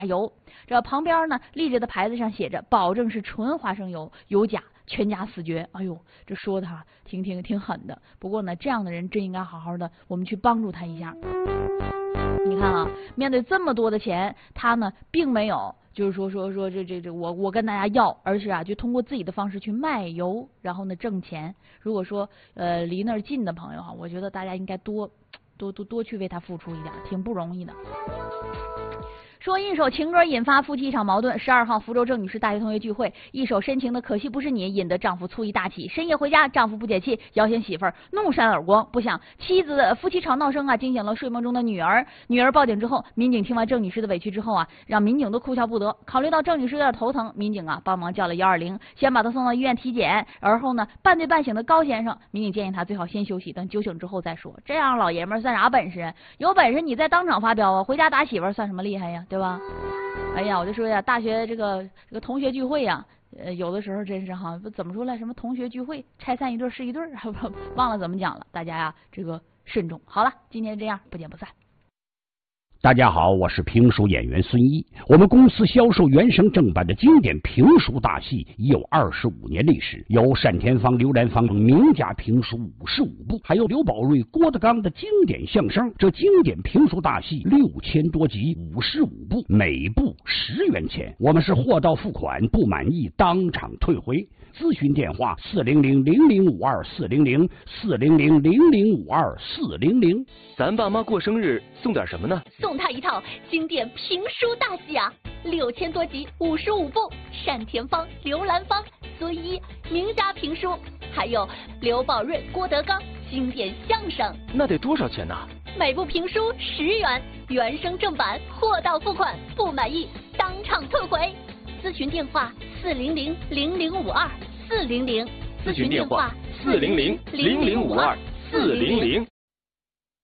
油。这旁边呢立着的牌子上写着保证是纯花生油，有假全家死绝。哎呦，这说他挺狠的。不过呢，这样的人真应该好好的我们去帮助他一下。你看啊，面对这么多的钱，他呢并没有就是说这我跟大家要，而是啊就通过自己的方式去卖油，然后呢挣钱。如果说离那儿近的朋友哈，我觉得大家应该多去为他付出一点，挺不容易的。说一首情歌引发夫妻一场矛盾。12号，福州郑女士大学同学聚会，一首深情的《可惜不是你》引得丈夫醋意大起。深夜回家，丈夫不解气，摇醒媳妇儿，怒扇耳光。不想妻子的夫妻吵闹声啊，惊醒了睡梦中的女儿。女儿报警之后，民警听完郑女士的委屈之后啊，让民警都哭笑不得。考虑到郑女士有点头疼，民警啊帮忙叫了120，先把她送到医院体检。而后呢，半醉半醒的高先生，民警建议他最好先休息，等酒醒之后再说。这样老爷们算啥本事？有本事你再当场发飙啊！回家打媳妇儿算什么厉害呀？对吧？哎呀，我就说呀，大学这个同学聚会呀，有的时候真是哈，怎么说来？什么同学聚会拆散一对是一对，忘了怎么讲了。大家呀，这个慎重。好了，今天这样，不见不散。 大家好，我是评书演员孙一。我们公司销售原声正版的经典评书大戏已有25年历史，有单田芳、刘兰芳等名家评书55部，还有刘宝瑞、郭德纲的经典相声。这经典评书大戏6000多集，55部，每部10元钱。我们是货到付款，不满意当场退回。咨询电话400-0052-400，400-0052-400。 咱爸妈过生日送点什么呢？ 送他一套经典评书大戏啊，6000多集，55部，单田芳、刘兰芳、孙一名家评书，还有刘宝瑞、郭德纲经典相声。 那得多少钱呢？ 每部评书10元，原声正版，货到付款，不满意当场退回。咨询电话400-0052-400， 咨询电话400-0052-400。